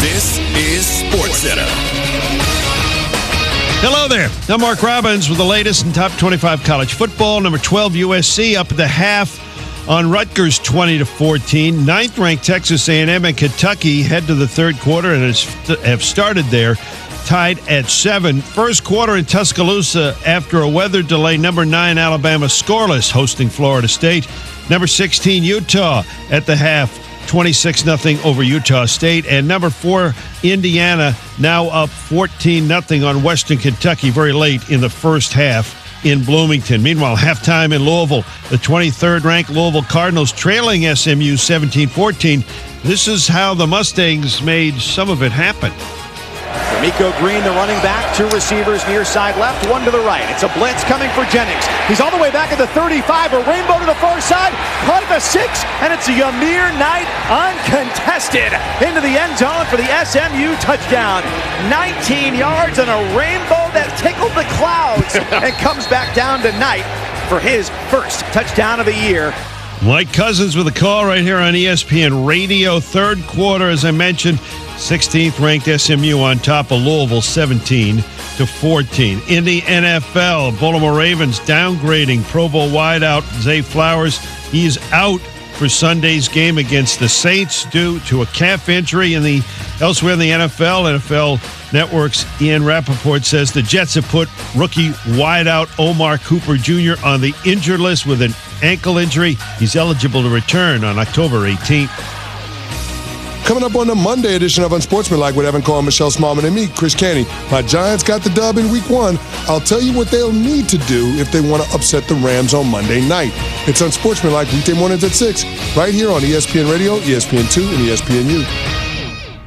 This is SportsCenter. Hello there. I'm Mark Robbins with the latest in top 25 college football. Number 12 USC up at the half on Rutgers 20-14. Ninth-ranked Texas A&M and Kentucky head to the third quarter and have started there, tied at 7. First quarter in Tuscaloosa after a weather delay. Number 9 Alabama scoreless, hosting Florida State. Number 16 Utah at the half, 26-0 over Utah State. And number 4 Indiana now up 14-0 on Western Kentucky very late in the first half in Bloomington. Meanwhile, halftime in Louisville, the 23rd-ranked Louisville Cardinals trailing SMU 17-14. This is how the Mustangs made some of it happen. D'Amico Green, the running back, 2 receivers near side left, 1 to the right. It's a blitz coming for Jennings. He's all the way back at the 35, a rainbow to the far side, caught at the 6, and it's Yamir Knight uncontested into the end zone for the SMU touchdown. 19 yards and a rainbow that tickled the clouds and comes back down to Knight for his first touchdown of the year. Mike Cousins with a call right here on ESPN Radio. Third quarter, as I mentioned, 16th ranked SMU on top of Louisville 17-14. In the NFL, Baltimore Ravens downgrading Pro Bowl wideout Zay Flowers. He's out for Sunday's game against the Saints due to a calf injury. Elsewhere in the NFL Network's Ian Rappaport says the Jets have put rookie wideout Omar Cooper Jr. on the injured list with an ankle injury. He's eligible to return on October 18th. Coming up on the Monday edition of Unsportsmanlike with Evan Cohen, Michelle Smallman, and me, Chris Canty. My Giants got the dub in Week 1. I'll tell you what they'll need to do if they want to upset the Rams on Monday night. It's Unsportsmanlike weekday mornings at 6, right here on ESPN Radio, ESPN2, and ESPNU.